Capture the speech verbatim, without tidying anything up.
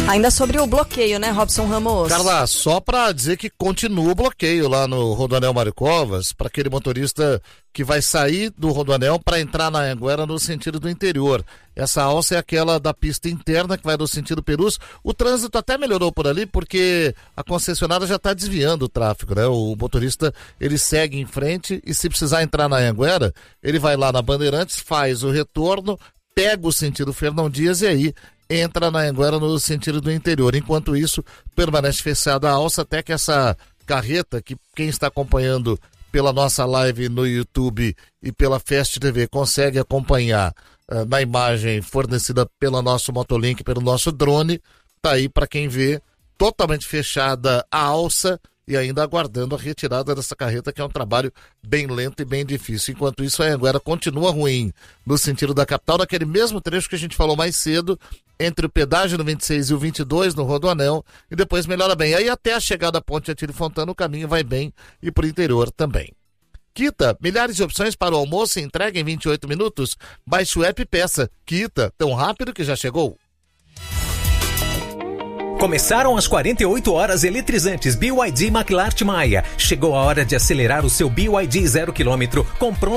Ainda sobre o bloqueio, né, Robson Ramos? Carla, só para dizer que continua o bloqueio lá no Rodoanel Mário Covas, para aquele motorista que vai sair do Rodoanel para entrar na Anhanguera no sentido do interior. Essa alça é aquela da pista interna que vai no sentido Perus. O trânsito até melhorou por ali porque a concessionária já está desviando o tráfego, né? O motorista, ele segue em frente e se precisar entrar na Anhanguera, ele vai lá na Bandeirantes, faz o retorno, pega o sentido Fernão Dias e aí entra na Anhanguera no sentido do interior. Enquanto isso, permanece fechada a alça até que essa carreta, que quem está acompanhando pela nossa live no YouTube e pela Fast T V consegue acompanhar uh, na imagem fornecida pelo nosso Motolink, pelo nosso drone, tá aí para quem vê, totalmente fechada a alça e ainda aguardando a retirada dessa carreta, que é um trabalho bem lento e bem difícil. Enquanto isso, a Anhanguera continua ruim no sentido da capital, naquele mesmo trecho que a gente falou mais cedo, entre o pedágio no vinte e seis e o vinte e dois no Rodoanel, e depois melhora bem. Aí até a chegada da Ponte Atílio Fontana, o caminho vai bem e pro interior também. Quita, milhares de opções para o almoço e entrega em vinte e oito minutos. Baixe o app e peça. Quita, tão rápido que já chegou. Começaram as quarenta e oito horas eletrizantes B Y D McLart Maia. Chegou a hora de acelerar o seu B Y D zero quilômetro com pronto